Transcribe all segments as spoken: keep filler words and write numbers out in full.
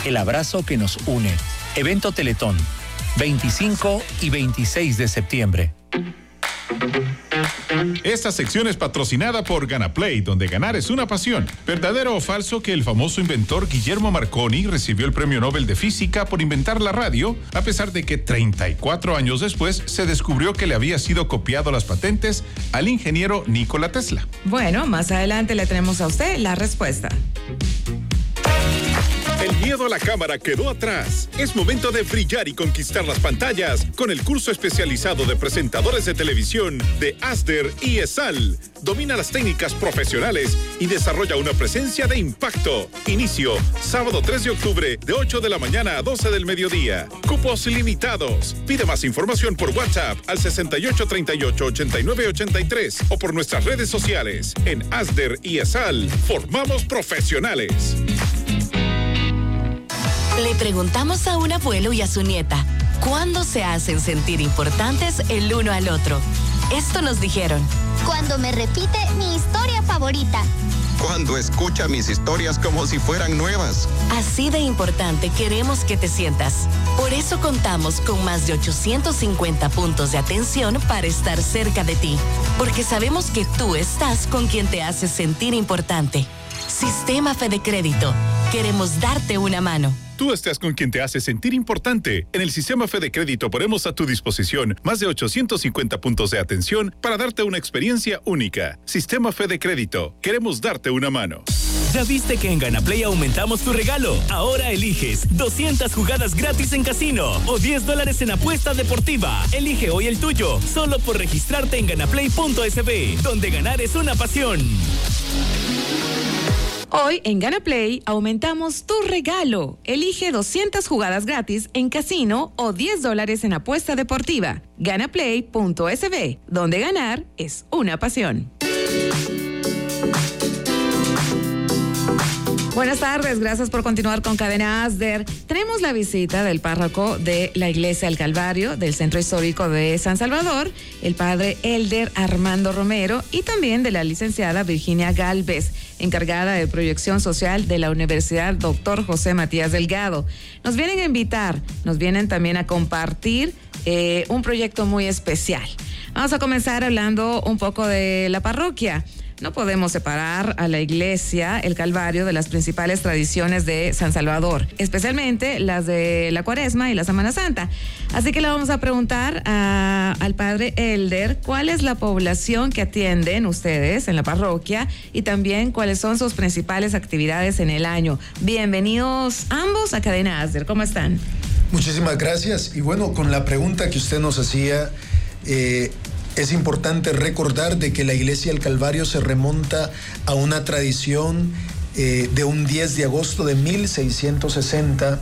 el abrazo que nos une. Evento Teletón, veinticinco y veintiséis de septiembre. Esta sección es patrocinada por Ganaplay, donde ganar es una pasión. ¿Verdadero o falso que el famoso inventor Guillermo Marconi recibió el Premio Nobel de Física por inventar la radio, a pesar de que treinta y cuatro años después se descubrió que le había sido copiado las patentes al ingeniero Nikola Tesla? Bueno, más adelante le tenemos a usted la respuesta. El miedo a la cámara quedó atrás. Es momento de brillar y conquistar las pantallas con el curso especializado de presentadores de televisión de Asder y ESAL. Domina las técnicas profesionales y desarrolla una presencia de impacto. Inicio, sábado tres de octubre, de ocho de la mañana a doce del mediodía. Cupos limitados. Pide más información por WhatsApp al sesenta y ocho treinta y ocho ochenta y nueve ochenta y tres o por nuestras redes sociales. En Asder y ESAL, formamos profesionales. Le preguntamos a un abuelo y a su nieta, ¿cuándo se hacen sentir importantes el uno al otro? Esto nos dijeron. Cuando me repite mi historia favorita. Cuando escucha mis historias como si fueran nuevas. Así de importante queremos que te sientas. Por eso contamos con más de ochocientos cincuenta puntos de atención para estar cerca de ti. Porque sabemos que tú estás con quien te hace sentir importante. Sistema Fede Crédito. Queremos darte una mano. Tú estás con quien te hace sentir importante. En el Sistema Fede Crédito ponemos a tu disposición más de ochocientos cincuenta puntos de atención para darte una experiencia única. Sistema Fede Crédito. Queremos darte una mano. ¿Ya viste que en Ganaplay aumentamos tu regalo? Ahora eliges doscientas jugadas gratis en casino o diez dólares en apuesta deportiva. Elige hoy el tuyo, solo por registrarte en ganaplay punto es be, donde ganar es una pasión. Hoy en Ganaplay aumentamos tu regalo. Elige doscientas jugadas gratis en casino o diez dólares en apuesta deportiva. ganaplay punto es be, donde ganar es una pasión. Buenas tardes, gracias por continuar con Cadena Asder. Tenemos la visita del párroco de la Iglesia del Calvario del Centro Histórico de San Salvador, el padre Elder Armando Romero, y también de la licenciada Virginia Galvez, encargada de proyección social de la Universidad Doctor José Matías Delgado. Nos vienen a invitar, nos vienen también a compartir eh, un proyecto muy especial. Vamos a comenzar hablando un poco de la parroquia. No podemos separar a la Iglesia el Calvario de las principales tradiciones de San Salvador, especialmente las de la Cuaresma y la Semana Santa. Así que le vamos a preguntar a, al padre Elder cuál es la población que atienden ustedes en la parroquia y también cuáles son sus principales actividades en el año. Bienvenidos ambos a Cadena Asder. ¿Cómo están? Muchísimas gracias. Y bueno, con la pregunta que usted nos hacía, eh, es importante recordar de que la Iglesia del Calvario se remonta a una tradición eh, de un diez de agosto de mil seiscientos sesenta,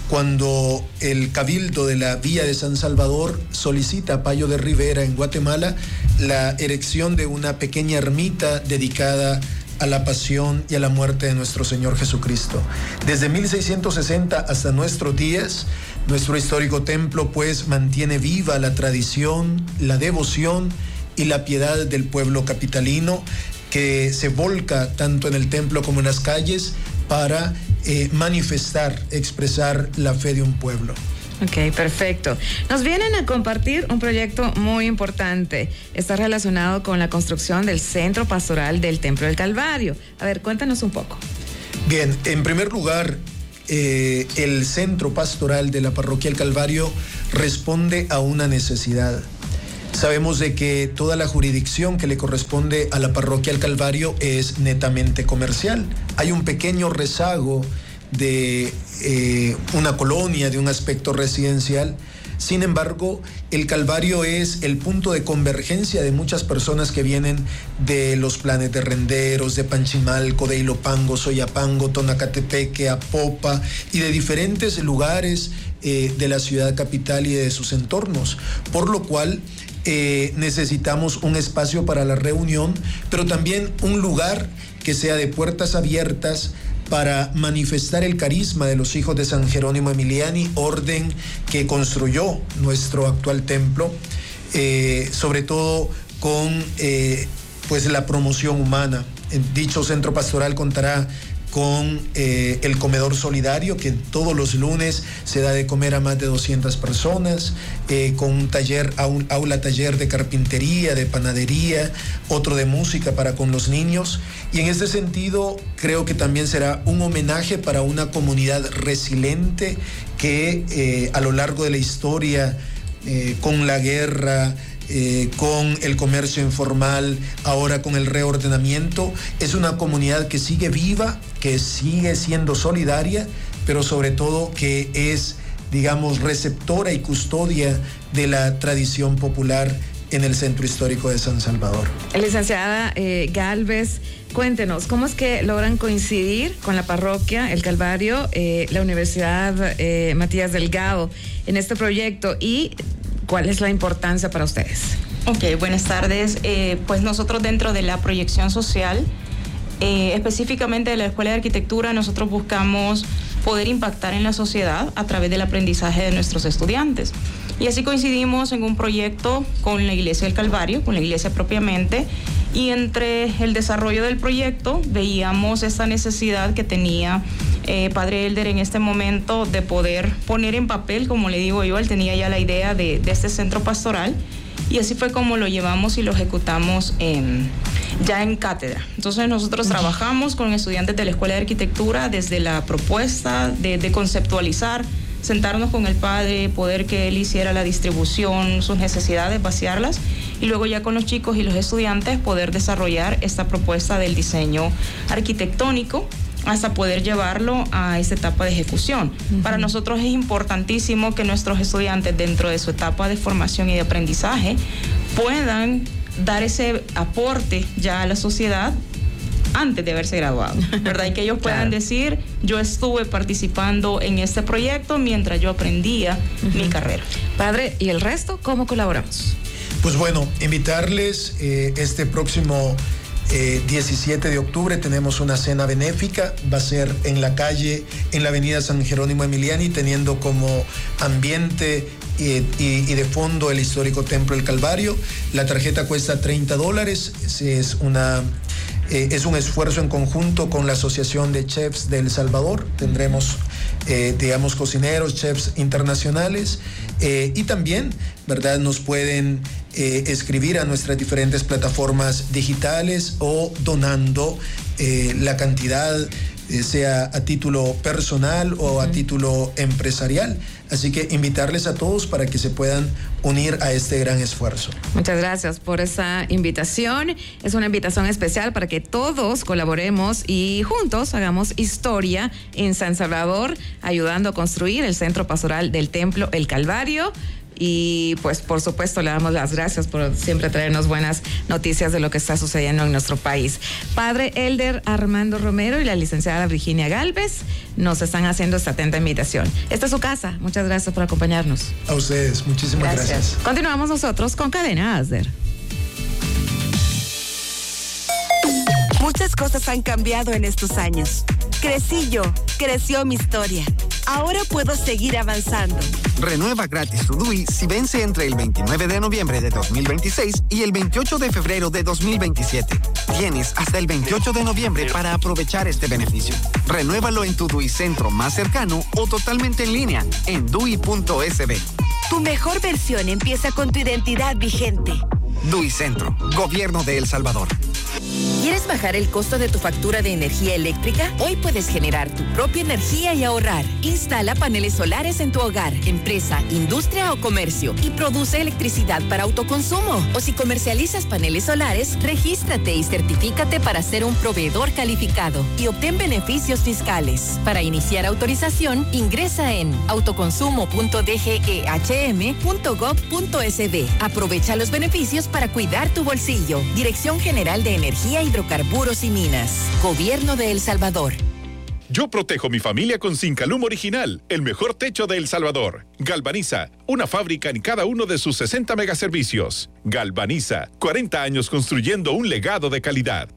cuando el Cabildo de la Villa de San Salvador solicita a Payo de Rivera en Guatemala la erección de una pequeña ermita dedicada a la pasión y a la muerte de nuestro Señor Jesucristo. Desde mil seiscientos sesenta hasta nuestros días, nuestro histórico templo pues mantiene viva la tradición, la devoción y la piedad del pueblo capitalino, que se volca tanto en el templo como en las calles para eh, manifestar, expresar la fe de un pueblo. Ok, perfecto. Nos vienen a compartir un proyecto muy importante. Está relacionado con la construcción del Centro Pastoral del Templo del Calvario. A ver, cuéntanos un poco. Bien, en primer lugar, eh, el Centro Pastoral de la Parroquia del Calvario responde a una necesidad. Sabemos de que toda la jurisdicción que le corresponde a la Parroquia del Calvario es netamente comercial. Hay un pequeño rezago de eh, una colonia, de un aspecto residencial. Sin embargo, el Calvario es el punto de convergencia de muchas personas que vienen de los planes de Renderos, de Panchimalco, de Ilopango, Soyapango, Tonacatepeque, Apopa y de diferentes lugares eh, de la ciudad capital y de sus entornos, por lo cual eh, necesitamos un espacio para la reunión, pero también un lugar que sea de puertas abiertas para manifestar el carisma de los hijos de San Jerónimo Emiliani, orden que construyó nuestro actual templo, eh, sobre todo con eh, pues la promoción humana. Dicho centro pastoral contará con eh, el comedor solidario, que todos los lunes se da de comer a más de doscientas personas, eh, con un taller, un aula taller de carpintería, de panadería, otro de música para con los niños. Y en este sentido, creo que también será un homenaje para una comunidad resiliente que eh, a lo largo de la historia, eh, con la guerra, Eh, con el comercio informal, ahora con el reordenamiento, es una comunidad que sigue viva, que sigue siendo solidaria, pero sobre todo que es, digamos, receptora y custodia de la tradición popular en el centro histórico de San Salvador. Licenciada eh, Galvez, cuéntenos, ¿cómo es que logran coincidir con la parroquia El Calvario, eh, la Universidad eh, Matías Delgado en este proyecto y cuál es la importancia para ustedes? Ok, buenas tardes. Eh, pues nosotros dentro de la proyección social, eh, específicamente de la Escuela de Arquitectura, nosotros buscamos poder impactar en la sociedad a través del aprendizaje de nuestros estudiantes. Y así coincidimos en un proyecto con la Iglesia del Calvario, con la iglesia propiamente, y entre el desarrollo del proyecto veíamos esta necesidad que tenía eh, Padre Elder en este momento de poder poner en papel, como le digo yo, él tenía ya la idea de, de este centro pastoral, y así fue como lo llevamos y lo ejecutamos en, ya en cátedra. Entonces nosotros trabajamos con estudiantes de la Escuela de Arquitectura desde la propuesta de, de conceptualizar, sentarnos con el padre, poder que él hiciera la distribución, sus necesidades, vaciarlas, y luego ya con los chicos y los estudiantes poder desarrollar esta propuesta del diseño arquitectónico hasta poder llevarlo a esta etapa de ejecución. Uh-huh. Para nosotros es importantísimo que nuestros estudiantes dentro de su etapa de formación y de aprendizaje puedan dar ese aporte ya a la sociedad antes de haberse graduado, ¿verdad? Y que ellos puedan claro. decir, yo estuve participando en este proyecto mientras yo aprendía uh-huh. mi carrera. Padre, ¿y el resto cómo colaboramos? Pues bueno, invitarles eh, este próximo eh, diecisiete de octubre tenemos una cena benéfica, va a ser en la calle, en la avenida San Jerónimo Emiliani, teniendo como ambiente Y, y, y de fondo el histórico Templo del Calvario. La tarjeta cuesta treinta dólares, es, una, eh, es un esfuerzo en conjunto con la Asociación de Chefs de El Salvador. Tendremos, eh, digamos, cocineros, chefs internacionales eh, y también, ¿verdad? Nos pueden eh, escribir a nuestras diferentes plataformas digitales o donando eh, la cantidad, eh, sea a título personal o a título empresarial. Así que invitarles a todos para que se puedan unir a este gran esfuerzo. Muchas gracias por esa invitación. Es una invitación especial para que todos colaboremos y juntos hagamos historia en San Salvador, ayudando a construir el Centro Pastoral del Templo El Calvario. Y pues por supuesto le damos las gracias por siempre traernos buenas noticias de lo que está sucediendo en nuestro país. Padre Elder Armando Romero y la licenciada Virginia Galvez nos están haciendo esta atenta invitación. Esta es su casa. Muchas gracias por acompañarnos. A ustedes, muchísimas gracias. gracias. Continuamos nosotros con Cadena Asder. Muchas cosas han cambiado en estos años. Crecí yo, creció mi historia. Ahora puedo seguir avanzando. Renueva gratis tu D U I si vence entre el veintinueve de noviembre de dos mil veintiséis y el veintiocho de febrero de dos mil veintisiete. Tienes hasta el veintiocho de noviembre para aprovechar este beneficio. Renuévalo en tu D U I centro más cercano o totalmente en línea en D U I punto S B. Tu mejor versión empieza con tu identidad vigente. D U I Centro, Gobierno de El Salvador. ¿Quieres bajar el costo de tu factura de energía eléctrica? Hoy puedes generar tu propia energía y ahorrar. Instala paneles solares en tu hogar, empresa, industria o comercio y produce electricidad para autoconsumo. O si comercializas paneles solares, regístrate y certifícate para ser un proveedor calificado y obtén beneficios fiscales. Para iniciar autorización, ingresa en autoconsumo punto d g e h m punto gov punto s b. Aprovecha los beneficios para cuidar tu bolsillo. Dirección General de Energía, Hidrocarburos y Minas. Gobierno de El Salvador. Yo protejo mi familia con Sincalum Original, el mejor techo de El Salvador. Galvaniza, una fábrica en cada uno de sus sesenta megaservicios. Galvaniza, cuarenta años construyendo un legado de calidad.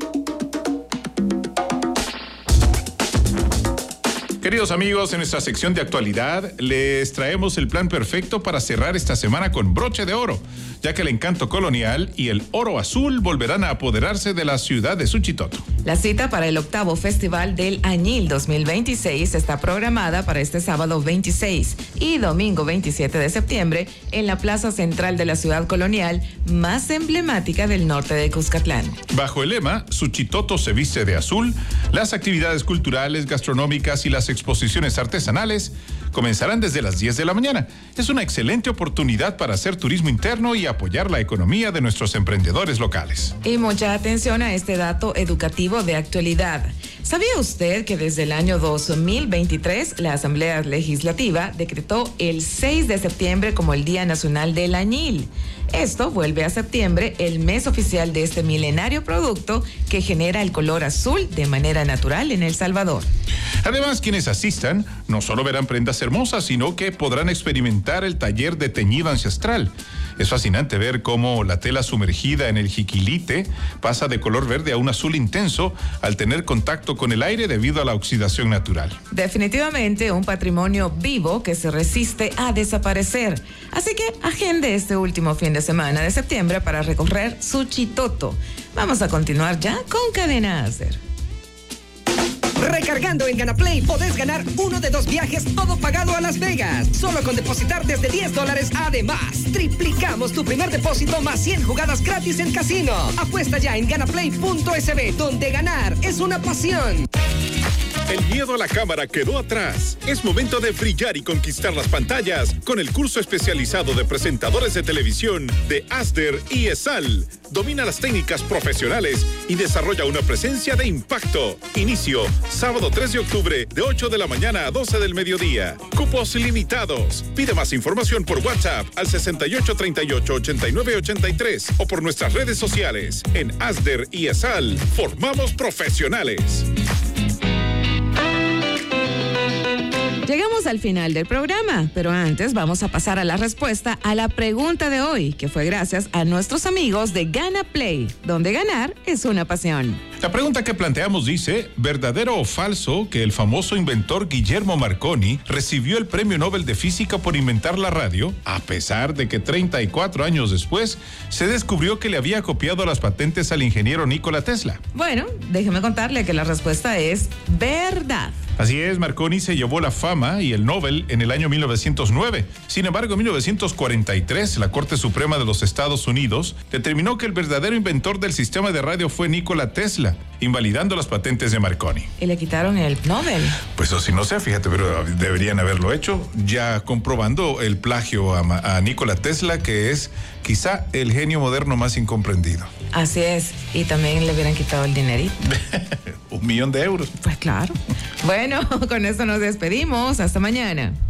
Queridos amigos, en nuestra sección de actualidad les traemos el plan perfecto para cerrar esta semana con broche de oro, ya que el encanto colonial y el oro azul volverán a apoderarse de la ciudad de Suchitoto. La cita para el octavo Festival del Añil dos mil veintiséis está programada para este sábado veintiséis y domingo veintisiete de septiembre en la plaza central de la ciudad colonial más emblemática del norte de Cuscatlán. Bajo el lema Suchitoto se viste de azul, las actividades culturales, gastronómicas y las exposiciones artesanales comenzarán desde las diez de la mañana. Es una excelente oportunidad para hacer turismo interno y apoyar la economía de nuestros emprendedores locales. Y mucha atención a este dato educativo de actualidad. ¿Sabía usted que desde el año dos mil veintitrés la Asamblea Legislativa decretó el seis de septiembre como el Día Nacional del Añil? Esto vuelve a septiembre el mes oficial de este milenario producto que genera el color azul de manera natural en El Salvador. Además, quienes asistan no solo verán prendas hermosas, sino que podrán experimentar el taller de teñido ancestral. Es fascinante ver cómo la tela sumergida en el jiquilite pasa de color verde a un azul intenso al tener contacto con el aire debido a la oxidación natural. Definitivamente un patrimonio vivo que se resiste a desaparecer. Así que agende este último fin de semana de septiembre para recorrer Suchitoto. Vamos a continuar ya con Cadena Acer. Recargando en GanaPlay podés ganar uno de dos viajes todo pagado a Las Vegas. Solo con depositar desde diez dólares. Además, triplicamos tu primer depósito más cien jugadas gratis en casino. Apuesta ya en ganaplay punto es be, donde ganar es una pasión. El miedo a la cámara quedó atrás. Es momento de brillar y conquistar las pantallas con el curso especializado de presentadores de televisión de Asder y ESAL. Domina las técnicas profesionales y desarrolla una presencia de impacto. Inicio sábado tres de octubre de ocho de la mañana a doce del mediodía. Cupos limitados. Pide más información por WhatsApp al sesenta y ocho treinta y ocho ochenta y nueve ochenta y tres o por nuestras redes sociales. En Asder y ESAL formamos profesionales. Llegamos al final del programa, pero antes vamos a pasar a la respuesta a la pregunta de hoy, que fue gracias a nuestros amigos de GanaPlay, donde ganar es una pasión. La pregunta que planteamos dice, ¿verdadero o falso que el famoso inventor Guillermo Marconi recibió el Premio Nobel de Física por inventar la radio, a pesar de que treinta y cuatro años después se descubrió que le había copiado las patentes al ingeniero Nikola Tesla? Bueno, déjeme contarle que la respuesta es verdad. Así es, Marconi se llevó la fama y el Nobel en el año mil novecientos nueve. Sin embargo, en mil novecientos cuarenta y tres, la Corte Suprema de los Estados Unidos determinó que el verdadero inventor del sistema de radio fue Nikola Tesla, invalidando las patentes de Marconi. ¿Y le quitaron el Nobel? Pues o si no sé, fíjate, pero deberían haberlo hecho, ya comprobando el plagio a, a Nikola Tesla, que es quizá el genio moderno más incomprendido. Así es, y también le hubieran quitado el dinerito. Un millón de euros. Pues claro. Bueno, con esto nos despedimos. Hasta mañana.